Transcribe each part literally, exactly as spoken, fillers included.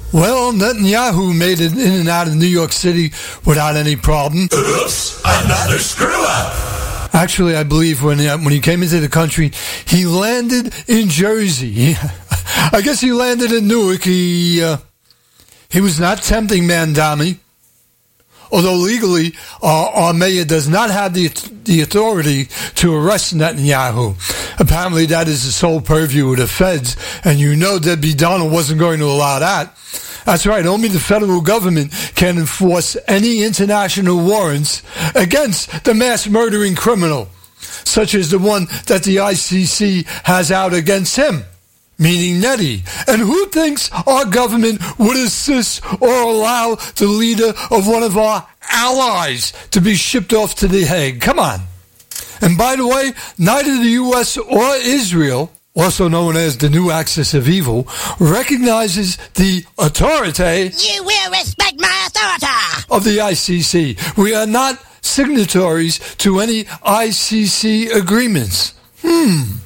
Well, Netanyahu made it in and out of New York City without any problem. Oops, another screw-up. Actually, I believe when he, when he came into the country, he landed in Jersey. I guess he landed in Newark. He, uh, he was not tempting Mandami. Although legally, uh, our mayor does not have the the authority to arrest Netanyahu. Apparently, that is the sole purview of the feds, and you know Debbie Donald wasn't going to allow that. That's right, only the federal government can enforce any international warrants against the mass murdering criminal, such as the one that the I C C has out against him, meaning Nettie. And who thinks our government would assist or allow the leader of one of our allies to be shipped off to The Hague? Come on. And by the way, neither the U S or Israel, also known as the new axis of evil, recognizes the authority. You will respect my authority. Of the I C C. We are not signatories to any I C C agreements. Hmm.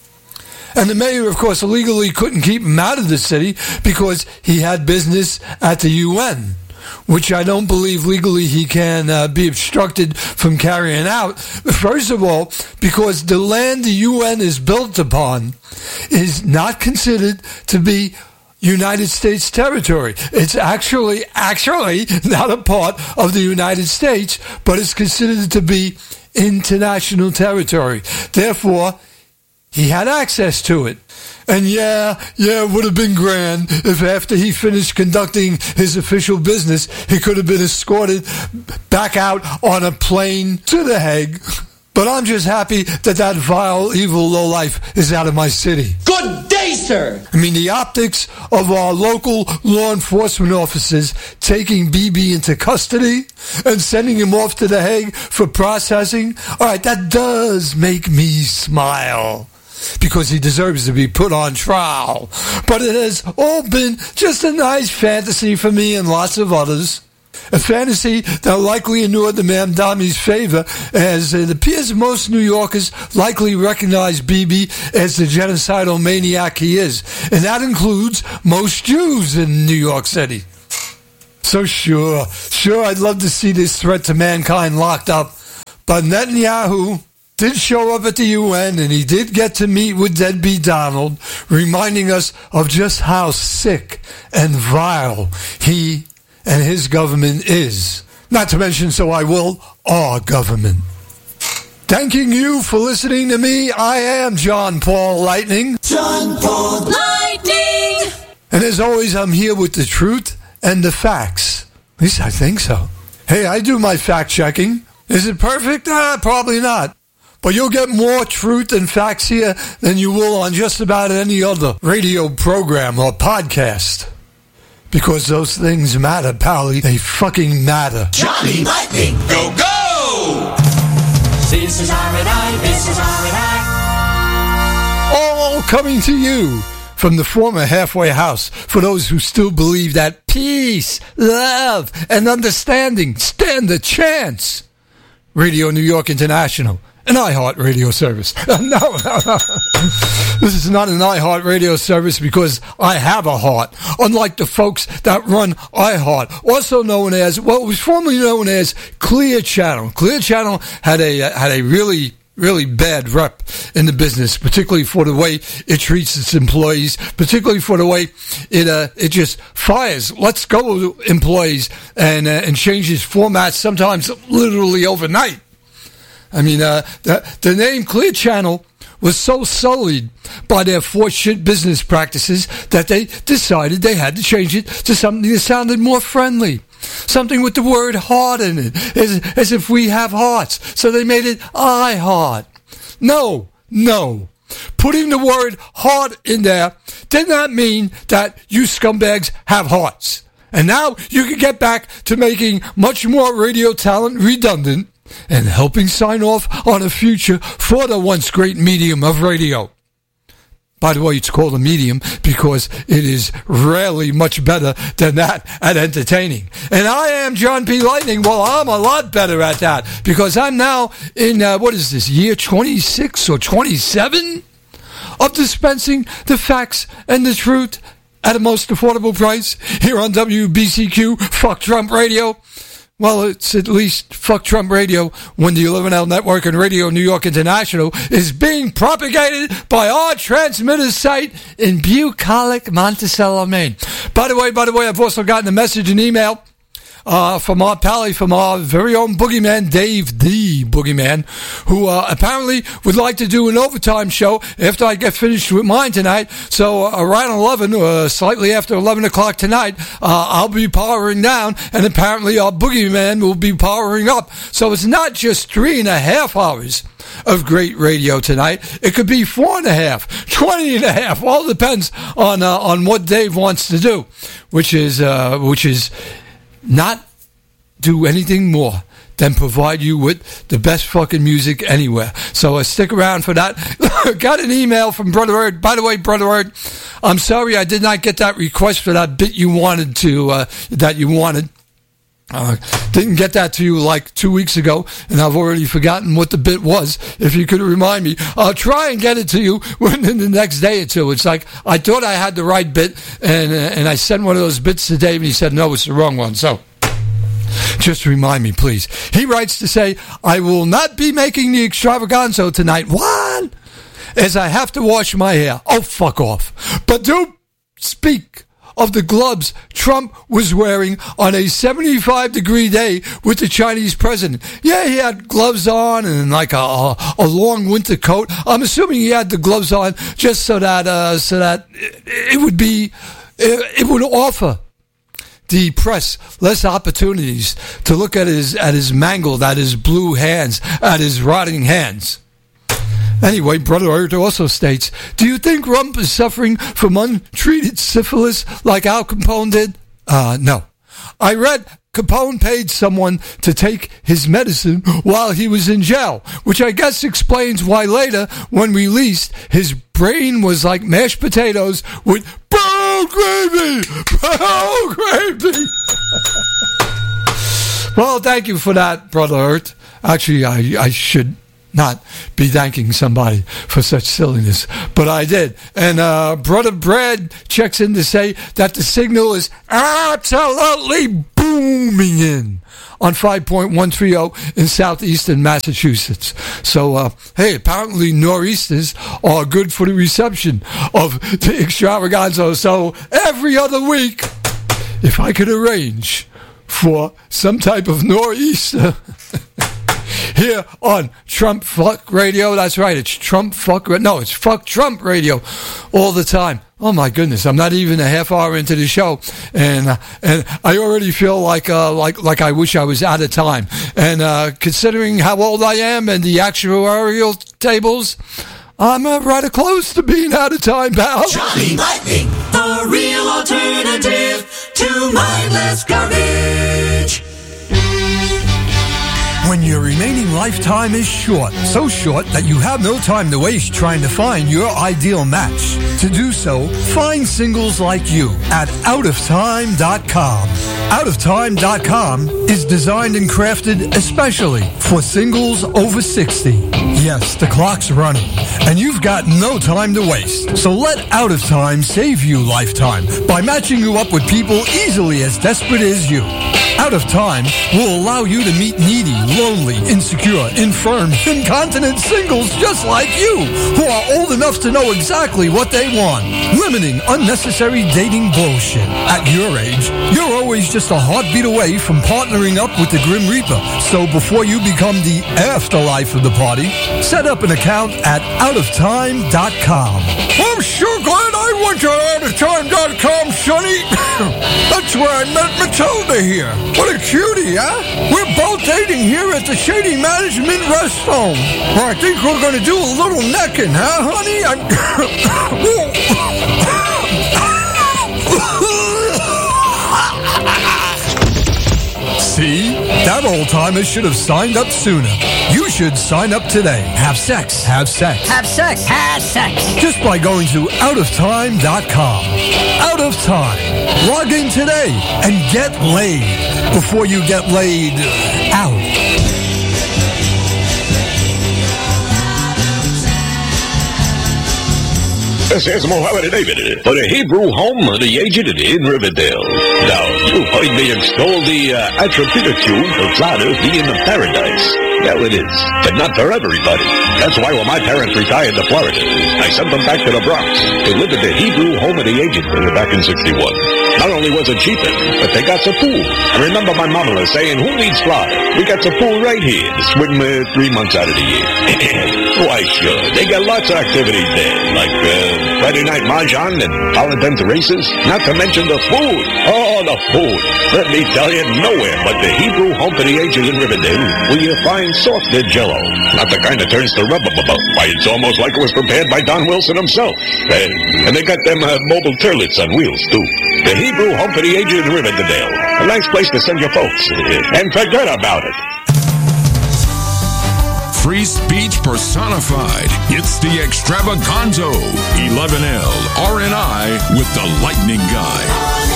And the mayor, of course, illegally couldn't keep him out of the city because he had business at the U N, which I don't believe legally he can uh, be obstructed from carrying out. First of all, because the land the U N is built upon is not considered to be United States territory. It's actually, actually not a part of the United States, but it's considered to be international territory. Therefore, he had access to it. And yeah, yeah, it would have been grand if after he finished conducting his official business, he could have been escorted back out on a plane to The Hague. But I'm just happy that that vile, evil lowlife is out of my city. Good day, sir! I mean, the optics of our local law enforcement officers taking B B into custody and sending him off to The Hague for processing, all right, that does make me smile, because he deserves to be put on trial. But it has all been just a nice fantasy for me and lots of others. A fantasy that likely inured the Mandami's favor, as it appears most New Yorkers likely recognize Bibi as the genocidal maniac he is. And that includes most Jews in New York City. So sure, sure, I'd love to see this threat to mankind locked up. But Netanyahu did show up at the U N, and he did get to meet with Debbie Donald, reminding us of just how sick and vile he and his government is. Not to mention, so I will, our government. Thanking you for listening to me, I am John Paul Lightning. John Paul Lightning! And as always, I'm here with the truth and the facts. At least I think so. Hey, I do my fact-checking. Is it perfect? Ah, probably not. But you'll get more truth and facts here than you will on just about any other radio program or podcast. Because those things matter, Pally. They fucking matter. Johnny Lightning, go, go! This is R and I, this is R and I. All coming to you from the former halfway house for those who still believe that peace, love, and understanding stand a chance. Radio New York International. An iHeart radio service. no, no, no. This is not an iHeart radio service because I have a heart. Unlike the folks that run iHeart, also known as, well, it was formerly known as Clear Channel. Clear Channel had a had a really, really bad rep in the business, particularly for the way it treats its employees, particularly for the way it uh, it just fires, lets go of employees and uh, and changes formats sometimes literally overnight. I mean, uh, the, the name Clear Channel was so sullied by their fortunate business practices that they decided they had to change it to something that sounded more friendly. Something with the word heart in it, as, as if we have hearts. So they made it iHeart. No, no. Putting the word heart in there did not mean that you scumbags have hearts. And now you can get back to making much more radio talent redundant and helping sign off on a future for the once great medium of radio. By the way, it's called a medium because it is rarely much better than that at entertaining. And I am John P. Lightning. Well, I'm a lot better at that because I'm now in, uh, what is this, year twenty-six or twenty-seven of dispensing the facts and the truth at a most affordable price here on W B C Q, Fuck Trump Radio. Well, it's at least Fuck Trump Radio when the eleven L Network and Radio New York International is being propagated by our transmitter site in Bucolic, Monticello, Maine. By the way, by the way, I've also gotten a message and email Uh, from our pally, from our very own boogeyman, Dave the Boogeyman, who uh, apparently would like to do an overtime show after I get finished with mine tonight. So uh, around eleven, uh, slightly after eleven o'clock tonight, uh, I'll be powering down, and apparently our boogeyman will be powering up. So it's not just three and a half hours of great radio tonight. It could be four and a half, twenty and a half. All depends on uh, on what Dave wants to do, which is uh, which is. Not do anything more than provide you with the best fucking music anywhere. So uh, stick around for that. Got an email from Brother Erd. By the way, Brother Erd, I'm sorry I did not get that request for that bit you wanted to, uh, that you wanted. Uh, didn't get that to you like two weeks ago, and I've already forgotten what the bit was. If you could remind me, I'll try and get it to you within the next day or two. It's like I thought I had the right bit, and uh, and I sent one of those bits to Dave, and he said, no, it's the wrong one. So just remind me, please. He writes to say, I will not be making the extravaganza tonight. What? As I have to wash my hair. Oh, fuck off. But do speak of the gloves Trump was wearing on a seventy-five degree day with the Chinese president. Yeah, he had gloves on and like a, a, a long winter coat. I'm assuming he had the gloves on just so that uh, so that it, it would be it, it would offer the press less opportunities to look at his at his mangled, at his blue hands, at his rotting hands. Anyway, Brother Erd also states, do you think Rump is suffering from untreated syphilis like Al Capone did? Uh, no. I read Capone paid someone to take his medicine while he was in jail, which I guess explains why later, when released, his brain was like mashed potatoes with brown gravy! Brown gravy! Well, thank you for that, Brother Erd. Actually, I, I should not be thanking somebody for such silliness, but I did. And uh, Brother Brad checks in to say that the signal is absolutely booming in on five point one three zero in southeastern Massachusetts. So, uh, hey, apparently nor'easters are good for the reception of the extravaganza. So every other week, if I could arrange for some type of nor'easter here on Trump Fuck Radio. That's right, it's Trump Fuck Radio. No, it's Fuck Trump Radio all the time. Oh my goodness, I'm not even a half hour into the show, and uh, and I already feel like uh, like like I wish I was out of time. And uh, considering how old I am and the actuarial tables, I'm uh, rather close to being out of time, pal. Johnny Lightning, the real alternative to mindless garbage. When your remaining lifetime is short, so short that you have no time to waste trying to find your ideal match. To do so, find singles like you at out of time dot com. out of time dot com is designed and crafted especially for singles over sixty. Yes, the clock's running, and you've got no time to waste. So let Out of Time save you lifetime by matching you up with people easily as desperate as you. Out of Time will allow you to meet needy, lonely, insecure, infirm, incontinent singles just like you, who are old enough to know exactly what they want, limiting unnecessary dating bullshit. At your age, you're always just a heartbeat away from partnering up with the Grim Reaper. So before you become the afterlife of the party, set up an account at out of time dot com. I'm sure glad I went to out of time dot com, Sonny. That's where I met Matilda here. What a cutie, huh? We're both dating here at the Shady Management Rest Home. Well, I think we're going to do a little necking, huh, honey? I'm... See? That old-timer should have signed up sooner. You should sign up today. Have sex. Have sex. Have sex. Have sex. Just by going to out of time dot com. Out of Time. Log in today and get laid before you get laid out. This is Mohammed David for the Hebrew Home of the Aged in Riverdale. Now, you heard me extol the uh, attributitude of Florida being a paradise. Well, it is, but not for everybody. That's why when my parents retired to Florida, I sent them back to the Bronx to live at the Hebrew Home of the Aged back in sixty-one. Not only was it cheaper, but they got the pool. I remember my mama saying, who needs Florida? We got the pool right here to swim uh, three months out of the year. Why, sure. They got lots of activities there, like uh, Friday night mahjong and Valentine's races, not to mention the food. Oh, the food. Let me tell you, nowhere but the Hebrew Home for the Aged in Riverdale will you find soft-dead jello. Not the kind that turns to rubber. Why, it's almost like it was prepared by Don Wilson himself. Uh, and they got them uh, mobile toilets on wheels, too. The Hebrew Home for the Aged in Riverdale. A nice place to send your folks. And forget about it. Free speech personified. It's the Extravaganzo. eleven L R N I with the Lightning Guy.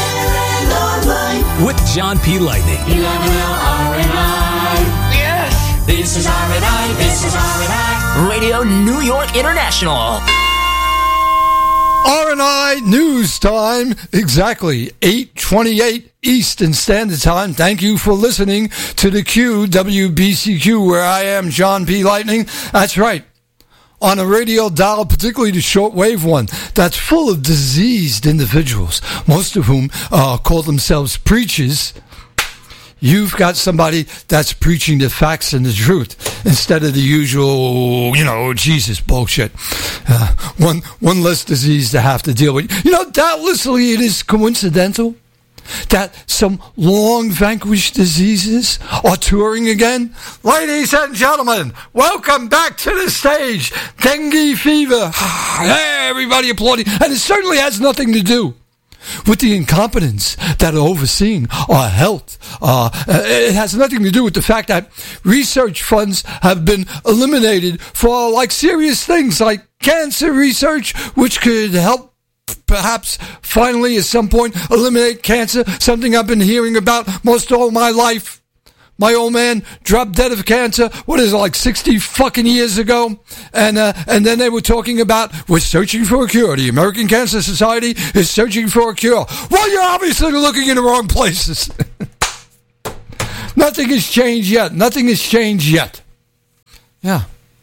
With John P. Lightning. eleven L R N I. Yes! This is R N I. This is R N I. Radio New York International. R and I News Time, exactly eight twenty-eight Eastern Standard Time. Thank you for listening to the Q, W B C Q, where I am John P. Lightning. That's right. On a radio dial, particularly the shortwave one, that's full of diseased individuals, most of whom uh, call themselves preachers. You've got somebody that's preaching the facts and the truth instead of the usual, you know, Jesus bullshit. Uh, one one less disease to have to deal with. You know, doubtlessly it is coincidental that some long vanquished diseases are touring again. Ladies and gentlemen, welcome back to the stage. Dengue fever. Hey, everybody applauding. And it certainly has nothing to do with the incompetence that are overseeing our health. Uh, it has nothing to do with the fact that research funds have been eliminated for like serious things like cancer research, which could help perhaps finally at some point eliminate cancer, something I've been hearing about most all my life. My old man dropped dead of cancer, what is it, like sixty fucking years ago? And uh, and then they were talking about, we're searching for a cure. The American Cancer Society is searching for a cure. Well, you're obviously looking in the wrong places. Nothing has changed yet. Nothing has changed yet. Yeah.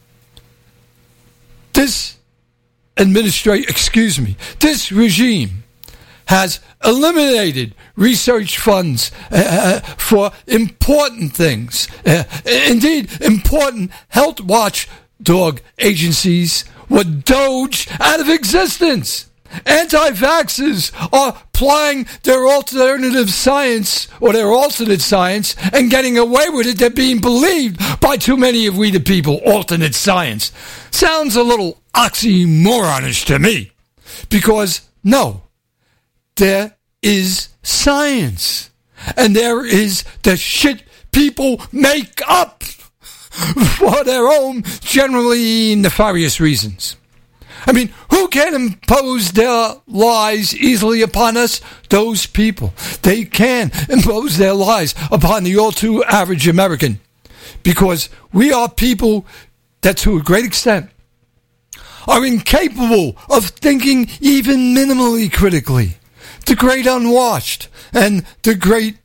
This administration, excuse me, this regime has eliminated research funds uh, for important things. Uh, indeed, important health watchdog agencies were doged out of existence. Anti-vaxxers are applying their alternative science or their alternate science and getting away with it. They're being believed by too many of we the people. Alternate science sounds a little oxymoronish to me because, no, there is science, and there is the shit people make up for their own generally nefarious reasons. I mean, who can impose their lies easily upon us? Those people. They can impose their lies upon the all-too average American, because we are people that, to a great extent, are incapable of thinking even minimally critically. The great unwashed and the great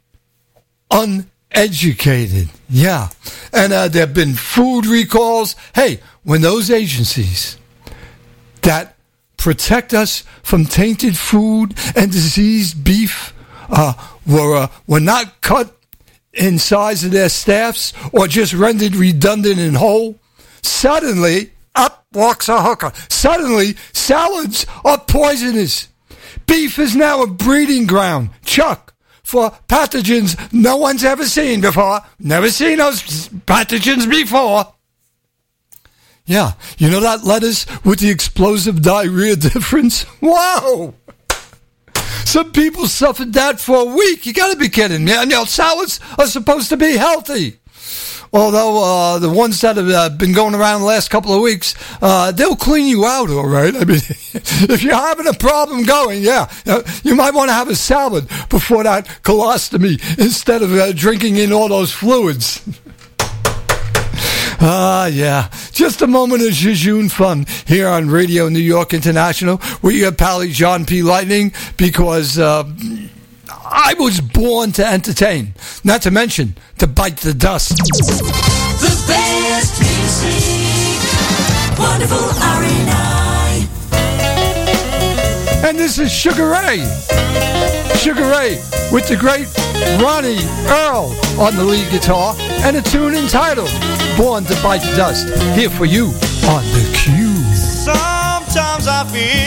uneducated. Yeah. And uh, there have been food recalls. Hey, when those agencies that protect us from tainted food and diseased beef uh, were, uh, were not cut in size of their staffs or just rendered redundant and whole, suddenly up walks a hooker. Suddenly salads are poisonous. Beef is now a breeding ground, Chuck, for pathogens no one's ever seen before. Never seen those pathogens before. Yeah, you know that lettuce with the explosive diarrhea difference? Wow! Some people suffered that for a week. You gotta be kidding me. You know, salads are supposed to be healthy. Although uh, the ones that have uh, been going around the last couple of weeks, uh, they'll clean you out, all right? I mean, if you're having a problem going, yeah, uh, you might want to have a salad before that colostomy instead of uh, drinking in all those fluids. Ah, yeah. Just a moment of jejune fun here on Radio New York International with your pally John P. Lightning, because uh, I was born to entertain, not to mention to bite the dust. The best music, wonderful R and I. And this is Sugar Ray. Sugar Ray with the great Ronnie Earl on the lead guitar and a tune entitled Born to Bite the Dust, here for you on the Q. Sometimes I feel